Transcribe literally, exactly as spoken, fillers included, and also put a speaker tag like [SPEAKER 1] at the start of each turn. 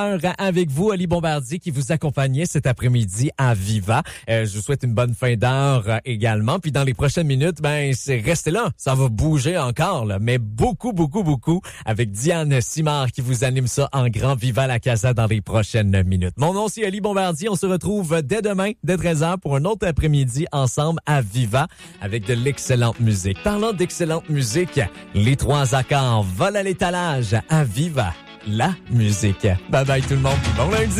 [SPEAKER 1] Avec vous, Ali Bombardier, qui vous accompagnait cet après-midi à Viva. Euh, je vous souhaite une bonne fin d'heure euh, également. Puis dans les prochaines minutes, ben c'est restez là. Ça va bouger encore, là, mais beaucoup, beaucoup, beaucoup avec Diane Simard qui vous anime ça en grand Viva la Casa dans les prochaines minutes. Mon nom, c'est Ali Bombardier. On se retrouve dès demain, dès treize heures, pour un autre après-midi ensemble à Viva avec de l'excellente musique. Parlant d'excellente musique, les trois accords volent à l'étalage à Viva. La musique. Bye bye tout le monde. Bon lundi.